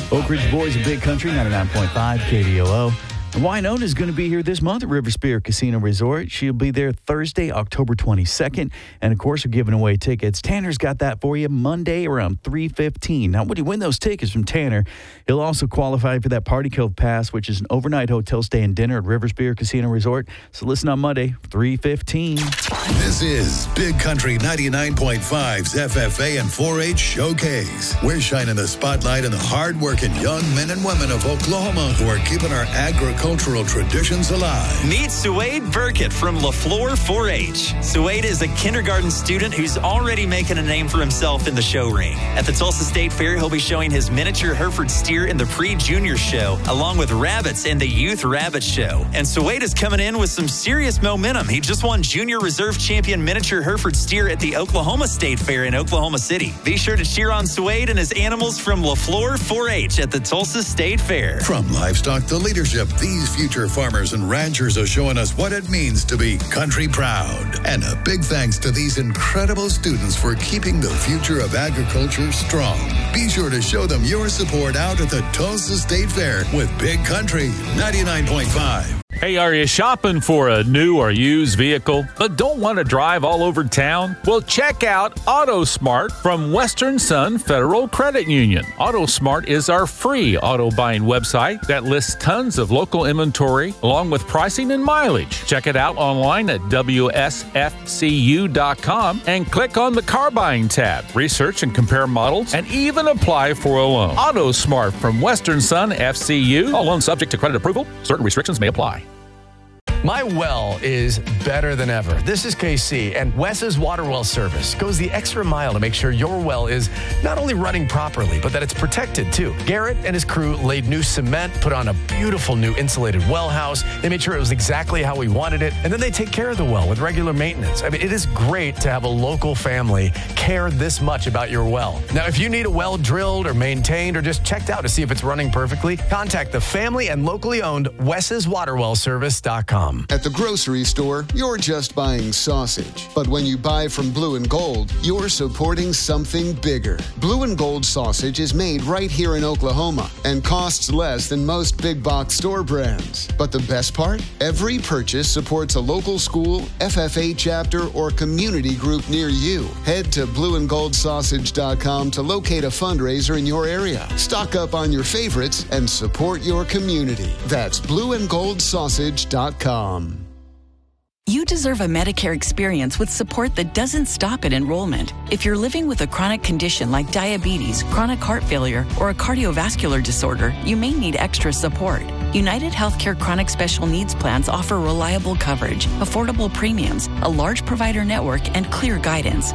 Oak Ridge Boys of Big Country, 99.5 KDOO. And Wynonna is going to be here this month at River Spirit Casino Resort. She'll be there Thursday, October 22nd. And, of course, we're giving away tickets. Tanner's got that for you Monday around 3:15. Now, when you win those tickets from Tanner, he'll also qualify for that Party Cove Pass, which is an overnight hotel stay and dinner at River Spirit Casino Resort. So listen on Monday, 3:15. This is Big Country 99.5's FFA and 4-H Showcase. We're shining the spotlight on the hard-working young men and women of Oklahoma who are keeping our agricultural traditions alive. Meet Suede Burkett from LaFleur 4-H. Suede is a kindergarten student who's already making a name for himself in the show ring. At the Tulsa State Fair, he'll be showing his miniature Hereford steer in the pre-junior show, along with rabbits in the youth rabbit show. And Suede is coming in with some serious momentum. He just won Junior Reserve Champion miniature Hereford steer at the Oklahoma State Fair in Oklahoma City. Be sure to cheer on Suede and his animals from LaFleur 4-H at the Tulsa State Fair. From livestock to leadership, these future farmers and ranchers are showing us what it means to be country proud. And a big thanks to these incredible students for keeping the future of agriculture strong. Be sure to show them your support out at the Tulsa State Fair with Big Country 99.5. Hey, are you shopping for a new or used vehicle but don't want to drive all over town? Well, check out AutoSmart from Western Sun Federal Credit Union. AutoSmart is our free auto buying website that lists tons of local inventory along with pricing and mileage. Check it out online at WSFCU.com and click on the car buying tab. Research and compare models and even apply for a loan. AutoSmart from Western Sun FCU. All loans subject to credit approval. Certain restrictions may apply. My well is better than ever. This is KC, and Wes's Water Well Service goes the extra mile to make sure your well is not only running properly, but that it's protected too. Garrett and his crew laid new cement, put on a beautiful new insulated well house. They made sure it was exactly how we wanted it, and then they take care of the well with regular maintenance. I mean, it is great to have a local family care this much about your well. Now, if you need a well drilled or maintained or just checked out to see if it's running perfectly, contact the family and locally owned Wes'sWaterWellService.com. At the grocery store, you're just buying sausage. But when you buy from Blue and Gold, you're supporting something bigger. Blue and Gold sausage is made right here in Oklahoma and costs less than most big box store brands. But the best part? Every purchase supports a local school, FFA chapter, or community group near you. Head to blueandgoldsausage.com to locate a fundraiser in your area. Stock up on your favorites and support your community. That's blueandgoldsausage.com. You deserve a Medicare experience with support that doesn't stop at enrollment. If you're living with a chronic condition like diabetes, chronic heart failure, or a cardiovascular disorder, you may need extra support. United Healthcare Chronic Special Needs Plans offer reliable coverage, affordable premiums, a large provider network, and clear guidance.